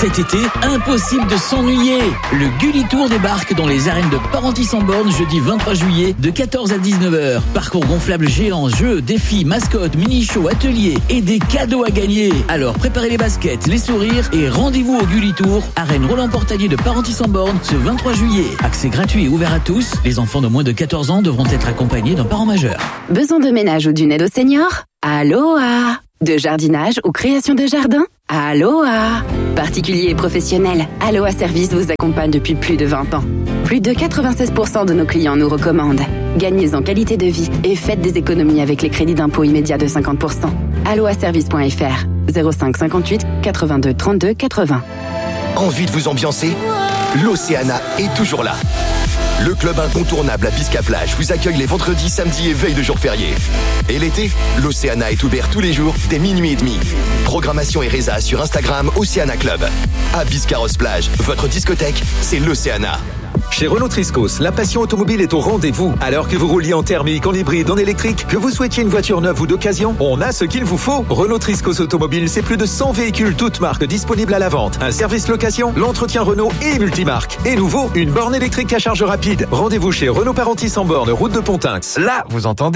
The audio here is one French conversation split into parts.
Cet été, impossible de s'ennuyer. Le Gulli Tour débarque dans les arènes de Parentis-en-Born jeudi 23 juillet de 14 à 19h. Parcours gonflable géant, jeux, défis, mascottes, mini-shows, ateliers et des cadeaux à gagner. Alors préparez les baskets, les sourires et rendez-vous au Gulli Tour, arène Roland-Portalier de Parentis-en-Born ce 23 juillet. Accès gratuit et ouvert à tous. Les enfants de moins de 14 ans devront être accompagnés d'un parent majeur. Besoin de ménage ou d'une aide aux seniors? Aloha! De jardinage ou création de jardin? Aloha! Particuliers et professionnels, Aloha Service vous accompagne depuis plus de 20 ans. Plus de 96% de nos clients nous recommandent. Gagnez en qualité de vie et faites des économies avec les crédits d'impôt immédiats de 50%. alohaservice.fr 05 58 82 32 80. Envie de vous ambiancer? L'Océana est toujours là. Le club incontournable à Bisca-Plage vous accueille les vendredis, samedis et veilles de jours fériés. Et l'été, l'Océana est ouvert tous les jours dès minuit et demi. Programmation et résa sur Instagram Océana Club. À Biscarrosse-Plage, votre discothèque, c'est l'Océana. Chez Renault Triscos, la passion automobile est au rendez-vous. Alors que vous rouliez en thermique, en hybride, en électrique, que vous souhaitiez une voiture neuve ou d'occasion, on a ce qu'il vous faut. Renault Triscos Automobile, c'est plus de 100 véhicules toutes marques disponibles à la vente. Un service location, l'entretien Renault et multimarque. Et nouveau, une borne électrique à charge rapide. Rendez-vous chez Renault Parentis-en-Born, route de Pontinx. Là, vous entendez ?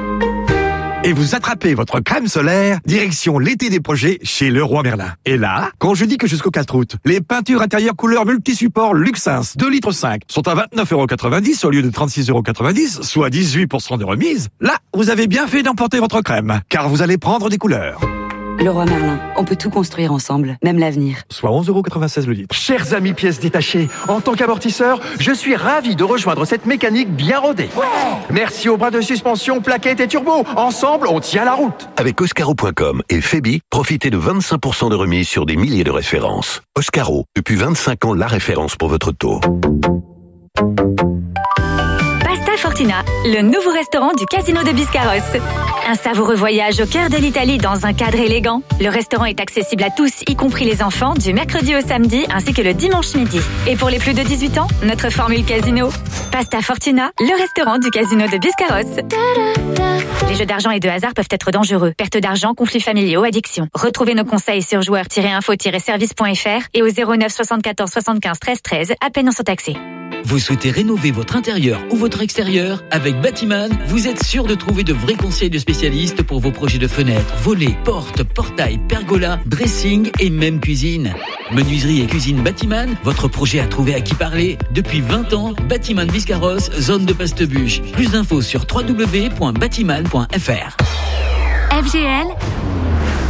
Et vous attrapez votre crème solaire, direction l'été des projets chez Leroy Merlin. Et là, quand je dis que jusqu'au 4 août, les peintures intérieures couleur multi-support Luxins 2,5 litres sont à 29,90€ au lieu de 36,90€, soit 18% de remise, là, vous avez bien fait d'emporter votre crème, car vous allez prendre des couleurs. Leroy Merlin, on peut tout construire ensemble, même l'avenir. Soit 11,96€ le litre. Chers amis pièces détachées, en tant qu'amortisseur, je suis ravi de rejoindre cette mécanique bien rodée. Merci aux bras de suspension, plaquettes et turbo. Ensemble, on tient la route. Avec Oscaro.com et Febi, profitez de 25% de remise sur des milliers de références. Oscaro, depuis 25 ans, la référence pour votre auto. Pasta Fortuna, le nouveau restaurant du Casino de Biscarrosse. Un savoureux voyage au cœur de l'Italie dans un cadre élégant. Le restaurant est accessible à tous, y compris les enfants, du mercredi au samedi ainsi que le dimanche midi. Et pour les plus de 18 ans, notre formule casino. Pasta Fortuna, le restaurant du Casino de Biscarrosse. Les jeux d'argent et de hasard peuvent être dangereux. Perte d'argent, conflits familiaux, addiction. Retrouvez nos conseils sur joueurs-info-service.fr et au 09 74 75 13 13, appel non surtaxé. Vous souhaitez rénover votre intérieur ou votre extérieur? Avec Batiman, vous êtes sûr de trouver de vrais conseils de spécialistes pour vos projets de fenêtres, volets, portes, portails, pergolas, dressing et même cuisine. Menuiserie et cuisine Batiman, votre projet a trouvé à qui parler. Depuis 20 ans, Batiman Biscarrosse, zone de Pastebuche. Plus d'infos sur www.batiman.fr. FGL,